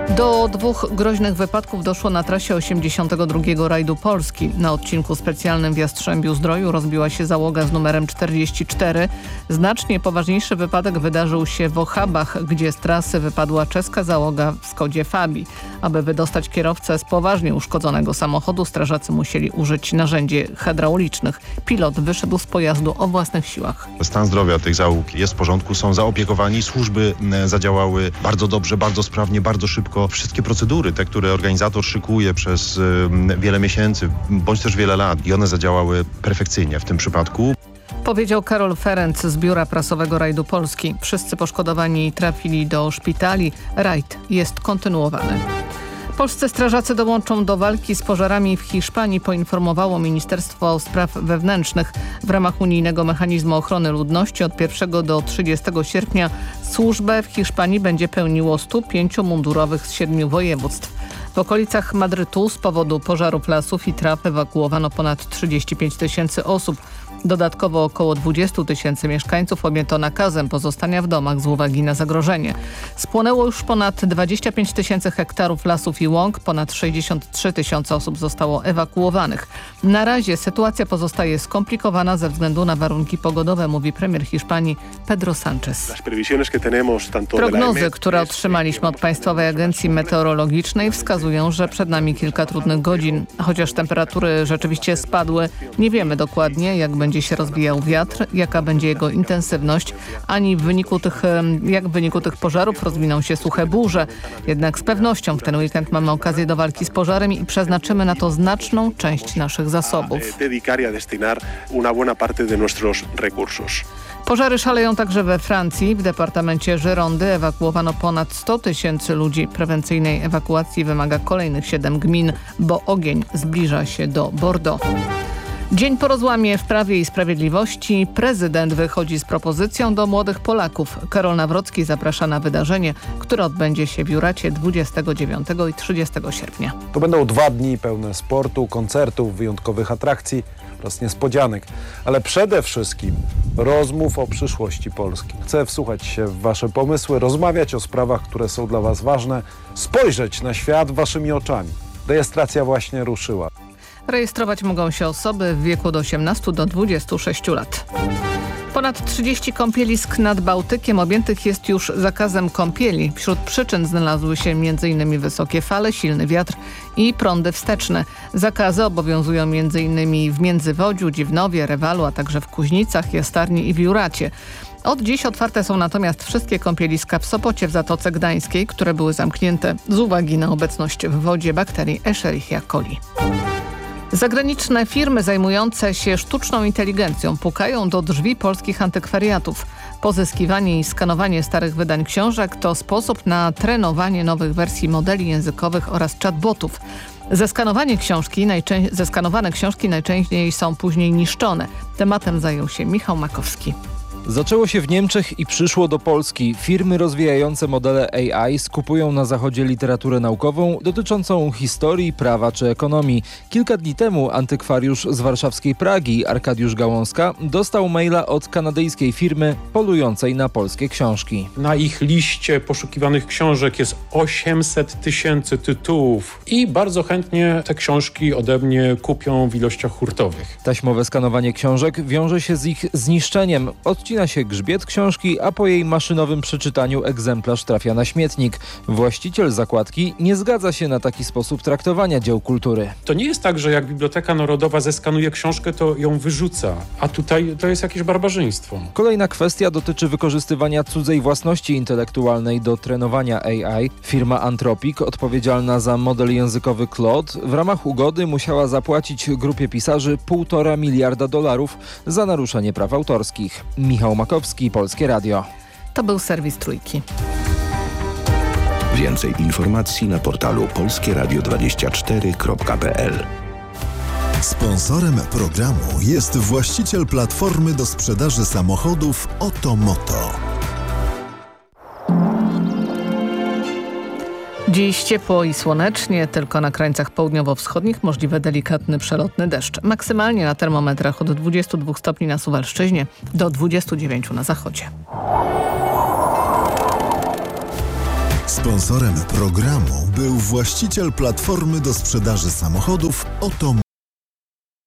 Do 2 groźnych wypadków doszło na trasie 82 rajdu Polski. Na odcinku specjalnym w Jastrzębiu-Zdroju rozbiła się załoga z numerem 44. Znacznie poważniejszy wypadek wydarzył się w Ochabach, gdzie z trasy wypadła czeska załoga w Skodzie Fabii. Aby wydostać kierowcę z poważnie uszkodzonego samochodu, strażacy musieli użyć narzędzi hydraulicznych. Pilot wyszedł z pojazdu o własnych siłach. Stan zdrowia tych załóg jest w porządku, są zaopiekowani. Służby zadziałały bardzo dobrze, bardzo sprawnie, bardzo szybko. Wszystkie procedury, te, które organizator szykuje przez wiele miesięcy, bądź też wiele lat, i one zadziałały perfekcyjnie w tym przypadku. Powiedział Karol Ferenc z Biura Prasowego Rajdu Polski. Wszyscy poszkodowani trafili do szpitali. Rajd jest kontynuowany. Polscy strażacy dołączą do walki z pożarami w Hiszpanii, poinformowało Ministerstwo Spraw Wewnętrznych. W ramach unijnego mechanizmu ochrony ludności od 1 do 30 sierpnia służbę w Hiszpanii będzie pełniło 105 mundurowych z 7 województw. W okolicach Madrytu z powodu pożarów lasów i traw ewakuowano ponad 35 000 osób. Dodatkowo około 20 000 mieszkańców objęto nakazem pozostania w domach z uwagi na zagrożenie. Spłonęło już ponad 25 000 hektarów lasów i łąk, ponad 63 000 osób zostało ewakuowanych. Na razie sytuacja pozostaje skomplikowana ze względu na warunki pogodowe, mówi premier Hiszpanii Pedro Sánchez. Prognozy, które otrzymaliśmy od Państwowej Agencji Meteorologicznej, wskazują, że przed nami kilka trudnych godzin. Chociaż temperatury rzeczywiście spadły, nie wiemy dokładnie, jak będzie się rozwijał wiatr, jaka będzie jego intensywność, ani jak w wyniku tych pożarów rozwiną się suche burze. Jednak z pewnością w ten weekend mamy okazję do walki z pożarem i przeznaczymy na to znaczną część naszych zasobów. Pożary szaleją także we Francji. W departamencie Girondy ewakuowano ponad 100 000 ludzi. Prewencyjnej ewakuacji wymaga kolejnych 7 gmin, bo ogień zbliża się do Bordeaux. Dzień po rozłamie w Prawie i Sprawiedliwości prezydent wychodzi z propozycją do młodych Polaków. Karol Nawrocki zaprasza na wydarzenie, które odbędzie się w Juracie 29 i 30 sierpnia. To będą 2 dni pełne sportu, koncertów, wyjątkowych atrakcji oraz niespodzianek, ale przede wszystkim rozmów o przyszłości Polski. Chcę wsłuchać się w Wasze pomysły, rozmawiać o sprawach, które są dla Was ważne, spojrzeć na świat Waszymi oczami. Rejestracja właśnie ruszyła. Rejestrować mogą się osoby w wieku od 18 do 26 lat. Ponad 30 kąpielisk nad Bałtykiem objętych jest już zakazem kąpieli. Wśród przyczyn znalazły się m.in. wysokie fale, silny wiatr i prądy wsteczne. Zakazy obowiązują m.in. w Międzywodziu, Dziwnowie, Rewalu, a także w Kuźnicach, Jastarni i w Juracie. Od dziś otwarte są natomiast wszystkie kąpieliska w Sopocie w Zatoce Gdańskiej, które były zamknięte z uwagi na obecność w wodzie bakterii Escherichia coli. Zagraniczne firmy zajmujące się sztuczną inteligencją pukają do drzwi polskich antykwariatów. Pozyskiwanie i skanowanie starych wydań książek to sposób na trenowanie nowych wersji modeli językowych oraz chatbotów. Zeskanowane książki najczęściej są później niszczone. Tematem zajął się Michał Makowski. Zaczęło się w Niemczech i przyszło do Polski. Firmy rozwijające modele AI skupują na Zachodzie literaturę naukową dotyczącą historii, prawa czy ekonomii. Kilka dni temu antykwariusz z warszawskiej Pragi, Arkadiusz Gałązka, dostał maila od kanadyjskiej firmy polującej na polskie książki. Na ich liście poszukiwanych książek jest 800 000 tytułów i bardzo chętnie te książki ode mnie kupią w ilościach hurtowych. Taśmowe skanowanie książek wiąże się z ich zniszczeniem. Odcina się grzbiet książki, a po jej maszynowym przeczytaniu egzemplarz trafia na śmietnik. Właściciel zakładki nie zgadza się na taki sposób traktowania dzieł kultury. To nie jest tak, że jak Biblioteka Narodowa zeskanuje książkę, to ją wyrzuca, a tutaj to jest jakieś barbarzyństwo. Kolejna kwestia dotyczy wykorzystywania cudzej własności intelektualnej do trenowania AI. Firma Anthropic, odpowiedzialna za model językowy Claude, w ramach ugody musiała zapłacić grupie pisarzy $1,5 miliarda za naruszenie praw autorskich. Michał Makowski, Polskie Radio. To był serwis Trójki. Więcej informacji na portalu polskieradio24.pl. Sponsorem programu jest właściciel platformy do sprzedaży samochodów Otomoto. Dziś ciepło i słonecznie, tylko na krańcach południowo-wschodnich możliwy delikatny przelotny deszcz. Maksymalnie na termometrach od 22 stopni na Suwalszczyźnie do 29 na zachodzie. Sponsorem programu był właściciel platformy do sprzedaży samochodów Oto